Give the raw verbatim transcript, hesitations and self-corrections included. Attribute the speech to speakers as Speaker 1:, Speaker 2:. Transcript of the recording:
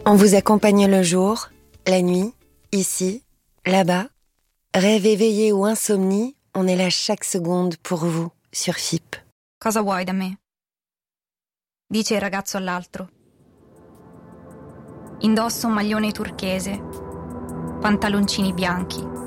Speaker 1: On vous accompagne le jour, la nuit, ici, là-bas. Rêve éveillé ou insomnie, on est là chaque seconde pour vous, sur F I P.
Speaker 2: Cosa vuoi da me? Dice il ragazzo all'altro. Indossa un maglione turchese, pantaloncini bianchi,